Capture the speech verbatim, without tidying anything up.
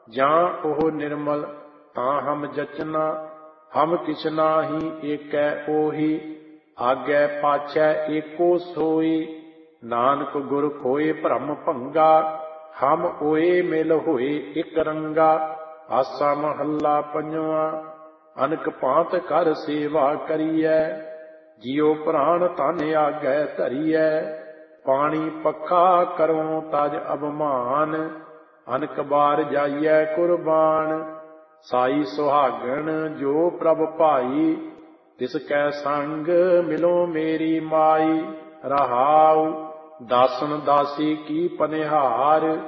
ਜਾਂ ਉਹ ਨਿਰਮਲ ਤਾਂ ਹਮ ਜਚਨਾ। ਹਮ ਕਿਛ ਨਾਹੀ ਏਕੈ ਉਹੀ, ਆਗੈ ਪਾਛੈ ਏਕੋ ਸੋਈ। ਨਾਨਕ ਗੁਰ ਖੋਏ ਭਰਮ ਭੰਗਾ, ਹਮ ਓਏ ਮਿਲ ਹੋਏ ਇਕ ਰੰਗਾ। ਆਸਾ ਮਹੱਲਾ ਪੰਜਵਾਂ। ਅਨਕ ਭਾਂਤ ਕਰ ਸੇਵਾ ਕਰੀਐ, ਜਿਉ ਪ੍ਰਾਣ ਤਨ ਆਗੈ ਧਰੀਐ। ਪਾਣੀ ਪੱਖਾ ਕਰਉ ਤਜ ਅਭਮਾਨ, ਅਨਕ ਬਾਰ ਜਾਈਐ ਕੁਰਬਾਨ। ਸਾਈ ਸੁਹਾਗਣ ਜੋ ਪ੍ਰਭ ਭਾਈ, ਤਿਸ ਕੈ ਸੰਗ ਮਿਲੋ ਮੇਰੀ ਮਾਈ। ਰਹਾਉ ਦਾਸਨ ਦਾਸੀ ਕੀ ਪਨਿਹਾਰ,